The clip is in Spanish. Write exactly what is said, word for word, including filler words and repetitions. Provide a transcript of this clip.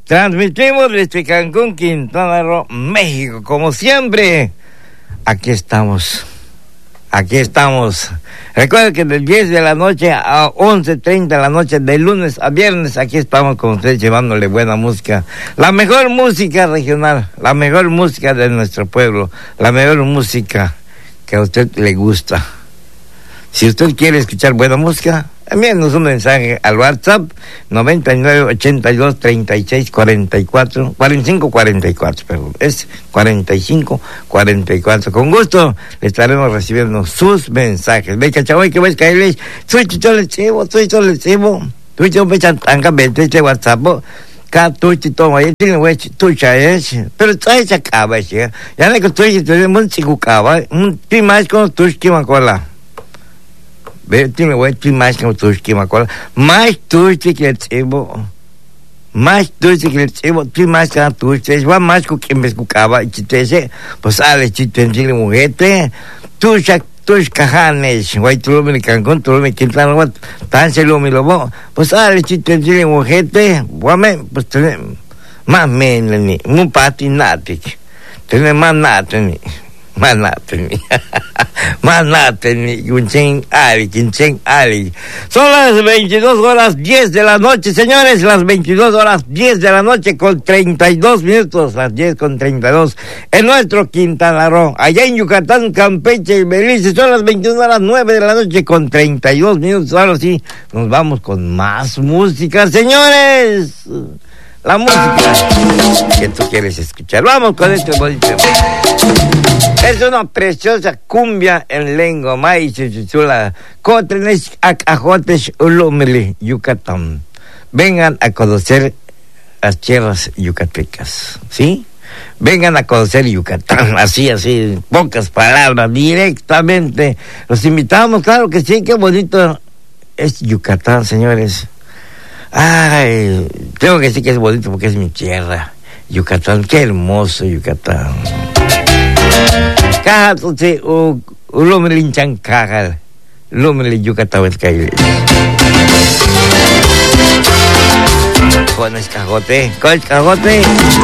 Transmitimos desde Cancún, Quintana Roo, México, como siempre. Aquí estamos, aquí estamos. Recuerden que de diez de la noche a once treinta de la noche, de lunes a viernes, aquí estamos con ustedes llevándole buena música. La mejor música regional, la mejor música de nuestro pueblo, la mejor música que a usted le gusta. Si usted quiere escuchar buena música, envíenos un mensaje al WhatsApp noventa y nueve ochenta y dos treinta y seis cuarenta y cuatro, cuarenta y cinco cuarenta y cuatro, perdón, es cuarenta y cinco cuarenta y cuatro. Con gusto le estaremos recibiendo sus mensajes. Ve cachavoy que ves caerles, soy chicho le chivo, soy chicho le chivo, tú chicho me chantanca vente este WhatsApp. Ka tu chicho me tiene güey tu chayes, pero trae esa cava, ya no que tú chicho mun chico cava, un más con tu esquimacola. Ve, tiene güey, tú más que tu esquimacola, más tu chico le chivo. Mais dulce que el chivo, tú más que tú, ustedes va más con quien me escuchaba, y chitese, pues sale chitenzile mujete, tú ya, tú es cajanes, güey, tú lo me Cancún, tú lo me Quintana Roo, tan se lo me lo bo, pues sale chitenzile mujete, guame, pues tiene más menos ni, muy patinate, tiene más nada ni. Más nada, más nada, Quinchen Ali, Quinchen Ali. Son las veintidós horas diez de la noche, señores, las veintidós horas diez de la noche con treinta y dos minutos, las diez con treinta y dos, en nuestro Quintana Roo. Allá en Yucatán, Campeche y Belice, son las veintidós horas nueve de la noche con treinta y dos minutos. Ahora sí, nos vamos con más música, señores. La música que tú quieres escuchar. Vamos con este bonito. Es una preciosa cumbia en lengua maíz chula. Cotrenes acajotes ulumili, Yucatán. Vengan a conocer las tierras yucatecas, ¿sí? Vengan a conocer Yucatán, así, así, pocas palabras, directamente. Los invitamos, claro que sí, qué bonito es Yucatán, señores. Ay, tengo que decir que es bonito porque es mi tierra, Yucatán, qué hermoso Yucatán. Caja, entonces, un hombre linchan caja, el hombre Yucatán es caído. Con escajote, con escajote.